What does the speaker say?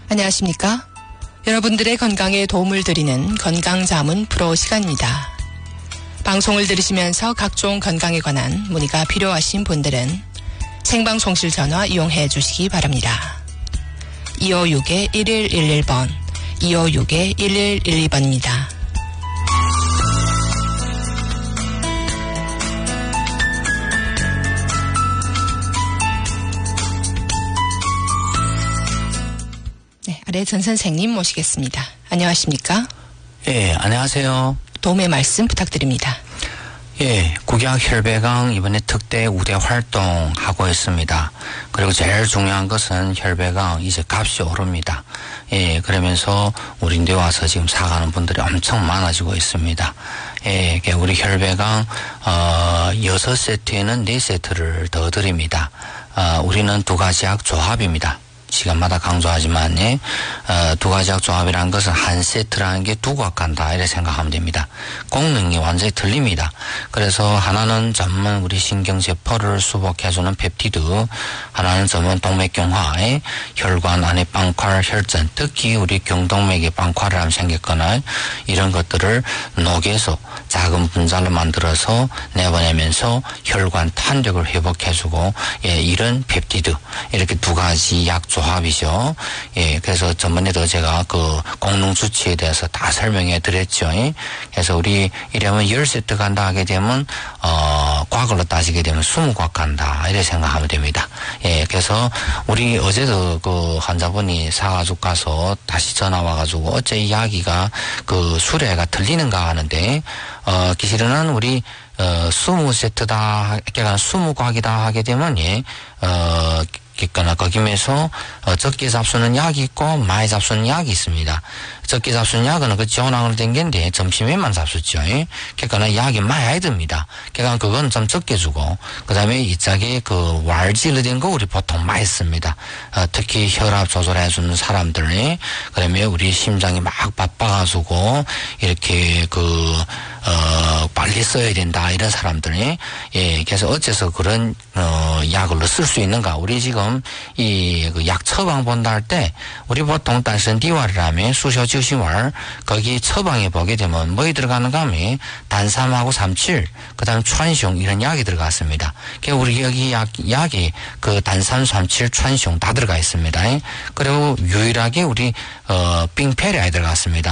안녕하십니까? 여러분들의 건강에 도움을 드리는 건강자문 프로 시간입니다. 방송을 들으시면서 각종 건강에 관한 문의가 필요하신 분들은 생방송실 전화 이용해 주시기 바랍니다. 256-1111번, 256-1112번입니다. 네, 아래 전 선생님 모시겠습니다. 안녕하십니까? 예, 안녕하세요. 도움의 말씀 부탁드립니다. 예, 국약혈배강 이번에 특대 우대 활동하고 있습니다. 그리고 제일 중요한 것은 혈배강 이제 값이 오릅니다. 예, 그러면서 우리 뇌 와서 지금 사가는 분들이 엄청 많아지고 있습니다. 예, 우리 혈배강 6세트에는 4세트를 더 드립니다. 우리는 두 가지 약 조합입니다. 시간마다 강조하지만, 예, 두 가지 약 조합이라는 것은 한 세트라는 게 두 각 간다, 이렇게 생각하면 됩니다.功능이 완전히 틀립니다. 그래서 하나는 전문 우리 신경세포를 수복해주는 펩티드, 하나는 전문 동맥경화에 혈관 안에 빵塊, 혈전, 특히 우리 경동맥에 빵塊이 하면 생겼거나 이런 것들을 녹여서 작은 분자로 만들어서 내보내면서 혈관 탄력을 회복해주고, 예, 이런 펩티드, 이렇게 두 가지 약 조합이죠. 예, 그래서 전번에도 제가 그功能 수치에 대해서 다 설명해 드렸죠. 예? 그래서 우리 이러면 10세트 간다 하게 되면, 과학으로 따지게 되면 20각 간다, 이렇게 생각하면 됩니다. 예, 그래서 우리 어제도 그 환자분이 사가지고 가서 다시 전화 와가지고 어째 이 약이가 그 수레가 틀리는가 하는데, 기실은 우리 20세트다, 그러니까 20각이다 하게 되면, 예, 있거나 거기면서 적게 잡수는 약이 있고 많이 잡수는 약이 있습니다. 적게 잡수는 약은 그 지원항으로 된 게인데 점심에만 잡수죠. 그러니까 약이 많이 듭니다. 그러니까 그건 좀 적게 주고, 그 다음에 이짝에 그 왈질로 된 거 우리 보통 많이 씁니다. 특히 혈압 조절해주는 사람들, 그다음에 우리 심장이 막 바빠가지고 이렇게 빨리 써야 된다, 이런 사람들이. 예, 그래서 어째서 그런 약을 쓸 수 있는가? 우리 지금 이 약 처방 본다 할 때 우리 보통 단선디왈이라면 수쇼지시왈 거기 처방에 보게 되면 뭐에 들어가는가 하면 단삼하고 37, 그다음川芎이런 약이 들어갔습니다. 그래서 우리 여기 약이 그 단삼, 37,川芎 다 들어가 있습니다. 그리고 유일하게 우리 빙페리아에 들어갔습니다.